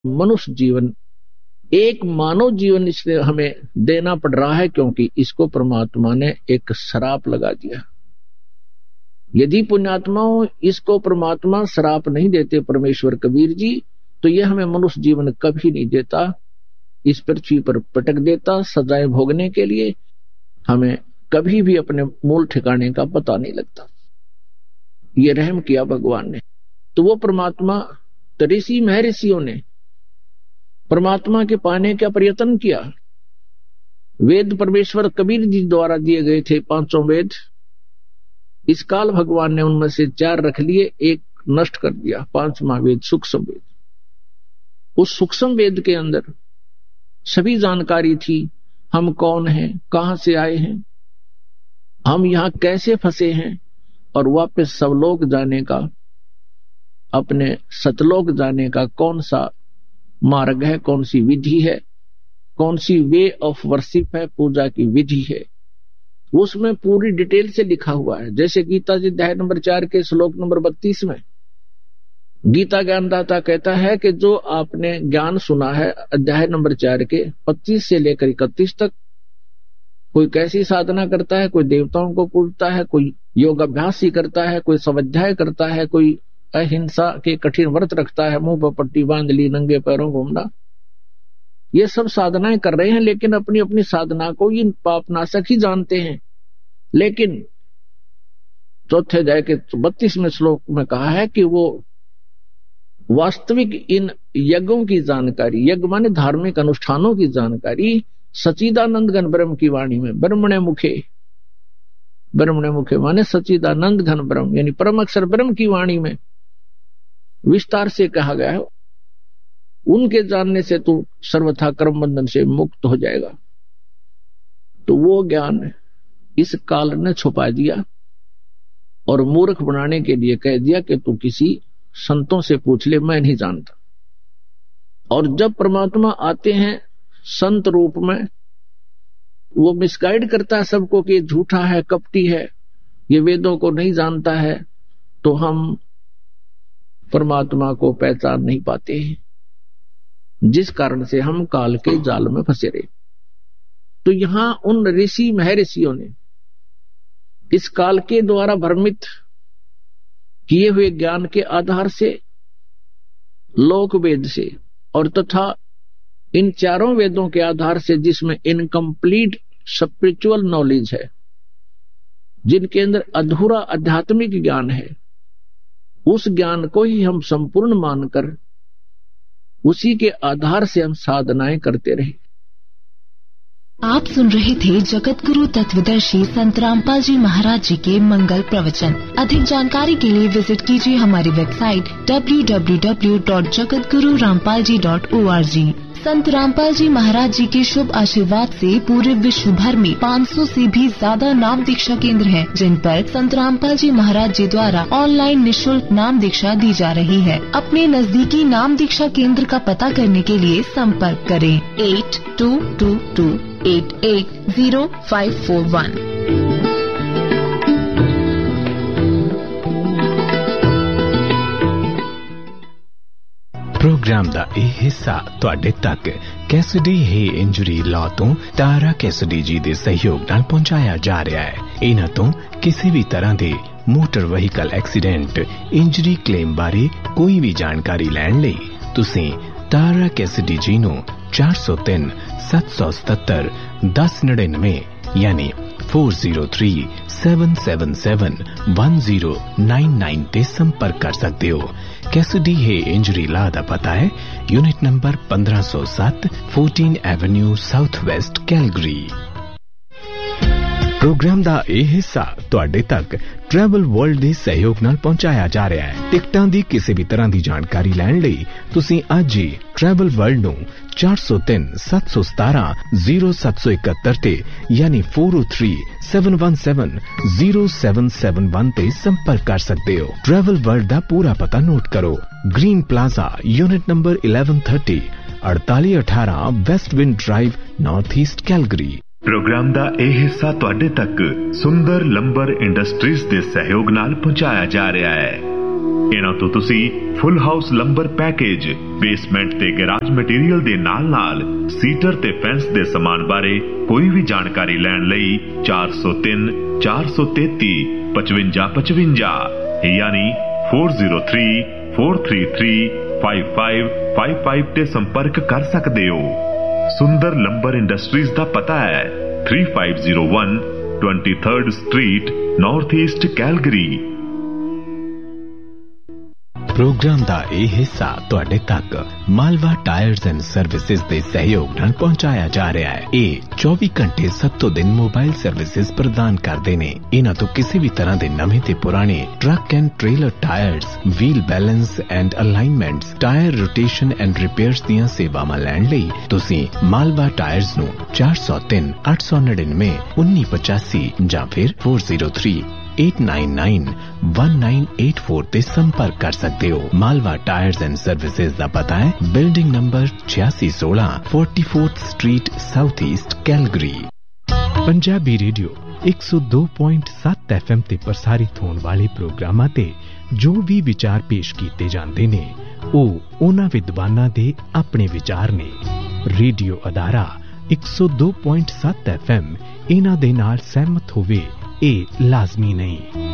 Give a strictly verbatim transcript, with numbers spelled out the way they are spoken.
मनुष्य जीवन, एक मानव जीवन इसलिए हमें देना पड़ रहा है क्योंकि इसको परमात्मा ने एक श्राप लगा दिया। यदि पुण्यात्माओं इसको परमात्मा श्राप नहीं देते परमेश्वर कबीर जी, तो यह हमें मनुष्य जीवन कभी नहीं देता, इस पृथ्वी पर पटक देता सजाएं भोगने के लिए। हमें कभी भी अपने मूल ठिकाने का पता नहीं लगता। ये रहम किया भगवान ने। तो वो परमात्मा ऋषि महर्षियों ने परमात्मा के पाने का प्रयत्न किया। वेद परमेश्वर कबीर जी द्वारा दिए गए थे पांचों वेद। इस काल भगवान ने उनमें से चार रख लिए, एक नष्ट कर दिया, पांचवा वेद सूक्ष्म वेद। उस सूक्ष्म वेद के अंदर सभी जानकारी थी, हम कौन हैं, कहां से आए हैं, हम यहां कैसे फंसे हैं और वापस सवलोक जाने का, अपने सतलोक जाने का कौन सा मार्ग है, कौन सी विधि है, कौन सी वे ऑफ वर्शिप है, पूजा की विधि है, उसमें पूरी डिटेल से लिखा हुआ है। जैसे गीता जी अध्याय नंबर चार के श्लोक नंबर बत्तीस में गीता ज्ञानदाता कहता है कि जो आपने ज्ञान सुना है अध्याय नंबर चार के पच्चीस से लेकर इकतीस तक, कोई कैसी साधना करता है, कोई देवताओं को पूजता है, कोई योग अभ्यास ही करता है, कोई स्वाध्याय करता है, कोई अहिंसा के कठिन व्रत रखता है, मुंह पर पट्टी बांध ली, नंगे पैरों घूमना, ये सब साधनाएं कर रहे हैं, लेकिन अपनी अपनी साधना को इन पापनाशक ही जानते हैं। लेकिन चौथे अध्याय के बत्तीसवें श्लोक में कहा है कि वो वास्तविक इन यज्ञों की जानकारी, यज्ञ माने धार्मिक अनुष्ठानों की जानकारी सच्चिदानंद घन ब्रह्म की वाणी में, ब्रह्मणे मुखे, ब्रह्मणे मुखे माने सच्चिदानंद घन ब्रह्म यानी परम अक्षर ब्रह्म की वाणी में विस्तार से कहा गया है। उनके जानने से तू सर्वथा कर्म बंधन से मुक्त हो जाएगा। तो वो ज्ञान इस काल ने छुपा दिया और मूर्ख बनाने के लिए कह दिया कि तू किसी संतों से पूछ ले, मैं नहीं जानता। और जब परमात्मा आते हैं संत रूप में, वो मिसगाइड करता है सबको कि झूठा है, कपटी है, ये वेदों को नहीं जानता है, तो हम परमात्मा को पहचान नहीं पाते हैं, जिस कारण से हम काल के जाल में फंसे रहे। तो यहां उन ऋषि महर्षियों ने इस काल के द्वारा भ्रमित किए हुए ज्ञान के आधार से, लोक वेद से और तथा इन चारों वेदों के आधार से, जिसमें इनकम्प्लीट स्पिरिचुअल नॉलेज है, जिनके अंदर अधूरा आध्यात्मिक ज्ञान है, उस ज्ञान को ही हम संपूर्ण मानकर उसी के आधार से हम साधनाएं करते रहे। आप सुन रहे थे जगत गुरु तत्वदर्शी संत रामपाल जी महाराज जी के मंगल प्रवचन। अधिक जानकारी के लिए विजिट कीजिए हमारी website W W W dot Jagat Guru Rampal ji dot O R G. संत रामपाल जी महाराज जी के शुभ आशीर्वाद से पूरे विश्व भर में पाँच सौ से भी ज्यादा नाम दीक्षा केंद्र हैं, जिन पर संत रामपाल जी महाराज जी द्वारा ऑनलाइन निशुल्क नाम दीक्षा दी जा रही है। अपने नजदीकी नाम दीक्षा केंद्र का पता करने के लिए संपर्क करें eight to to to eight eight zero five four one. Programme ਦਾ ਇਹ ਹਿੱਸਾ ਤੁਹਾਡੇ ਤੱਕ ਕੈਸਡੀ ਹੈ ਇੰਜਰੀ ਲਾਅ ਤੋਂ ਤਾਰਾ ਕੈਸਡੀ ਜੀ ਦੇ ਸਹਿਯੋਗ ਨਾਲ ਪਹੁੰਚਾਇਆ ਜਾ ਰਿਹਾ ਹੈ। ਇਹਨਾਂ ਤੋਂ ਕਿਸੇ ਵੀ ਤਰ੍ਹਾਂ ਦੇ motor vehicle accident injury claim ਬਾਰੇ ਕੋਈ ਵੀ ਜਾਣਕਾਰੀ ਲੈਣ ਲਈ ਤੁਸੀਂ ਤਾਰਾ ਕੈਸਡੀ ਜੀ ਨੂੰ ਚਾਰ ਸੌ ਤਿੰਨ ਸੱਤ ਸੌ ਸਤੱਤਰ ਦਸ ਨੜਿਨਵੇਂ ਯਾਨੀ four zero three seven seven seven one zero nine nine ते संपर्क कर सकते हो। कैसिडी है इंजरी ला दा पता है यूनिट नंबर पंद्रह सौ सात fourteen Avenue south west Calgary. Programme ਦਾ ਇਹ ਹਿੱਸਾ ਤੁਹਾਡੇ ਤੱਕ ट्रैवल वर्ल्ड ਦੇ ਸਹਿਯੋਗ ਨਾਲ ਪਹੁੰਚਾਇਆ ਜਾ ਰਿਹਾ ਹੈ। ਟਿਕਟਾਂ ਦੀ ਕਿਸੇ ਵੀ ਤਰ੍ਹਾਂ ਦੀ ਜਾਣਕਾਰੀ ਲੈਣ ਲਈ ਤੁਸੀਂ ਅੱਜ ਹੀ ट्रैवल वर्ल्ड ਨੂੰ चार सौ तीन सात सौ सतारह जीरो सात सौ इकहत्तर ते यानी four O three seven one seven zero seven seven one ते संपर्क कर सकते हो। ट्रैवल वर्ल्ड दा पूरा पता नोट करो, green plaza unit number eleven thirty अड़ताली अठारह west wind drive north east Calgary. Programme ਦਾ ਇਹ ਹਿੱਸਾ ਤੁਹਾਡੇ ਤੱਕ ਸੁੰਦਰ ਲੰਬਰ ਇੰਡਸਟਰੀਜ਼ ਦੇ ਸਹਿਯੋਗ ਨਾਲ ਪਹੁੰਚਾਇਆ ਜਾ ਰਿਹਾ ਹੈ। ਇਹਨਾਂ ਤੋਂ ਤੁਸੀਂ ਫੁੱਲ ਹਾਊਸ ਲੰਬਰ ਪੈਕੇਜ, ਬੇਸਮੈਂਟ ਤੇ ਗੈਰਾਜ ਮਟੀਰੀਅਲ ਦੇ ਨਾਲ ਨਾਲ ਸੀਟਰ ਤੇ ਫੈਂਸ ਦੇ ਸਮਾਨ ਬਾਰੇ ਕੋਈ ਵੀ ਜਾਣਕਾਰੀ ਲੈਣ ਲਈ ਚਾਰ ਸੌ ਤਿੰਨ ਚਾਰ ਸੌ ਤੇਤੀ ਪਚਵੰਜਾ ਪਚਵੰਜਾ ਯਾਨੀ ਚਾਰ ਜ਼ੀਰੋ ਤਿੰਨ ਚਾਰ ਤਿੰਨ ਤਿੰਨ ਪੰਜ ਪੰਜ ਪੰਜ ਪੰਜ ਤੇ ਸੰਪਰਕ ਕਰ ਸਕਦੇ ਹੋ। ਸੁੰਦਰ ਲੰਬਰ ਇੰਡਸਟਰੀਜ਼ ਦਾ ਪਤਾ ਹੈ ਤਿੰਨ ਪੰਜ ਜ਼ੀਰੋ ਇੱਕ ਤੀਹ street, north East Calgary. Programme का यह हिस्सा तुहाडे तक मालवा टायर्स एंड सर्विसेज के सहयोग नाल पहुंचाया जा रहा है। ये चौबीस घंटे सत्तों दिन मोबाइल सर्विसेज प्रदान करते हैं। इन्हां तो किसी भी तरह के नवे ते पुराने truck and trailer tyres, wheel balance and alignments, tyre rotation and repairs दीयां सेवावां लैण लई तुसीं मालवा टायर्स नूं चार सौ तीन अठ सौ नड़िनवे उन्नी पचासी जां फिर चार जीरो तीन eight nine nine one nine eight four ते संपर्क कर सकते हो। मालवा टायर्स एंड सर्विसेज का पता है बिल्डिंग नंबर छियासी सोलह forty fourth street, south east Calgary. Punjabi radio एक सौ दो पॉइंट सत्त एफ एम ते प्रसारित होने वाले प्रोग्रामां ते जो भी विचार पेश किए जाते ने ਉਹ ਉਹਨਾਂ विद्वानां दे अपने विचार ने। रेडियो अदारा एक सौ दो पॉइंट सत्त एफ एम इन्हां दे नाल सहमत होवे ਇਹ ਲਾਜ਼ਮੀ ਨਹੀਂ।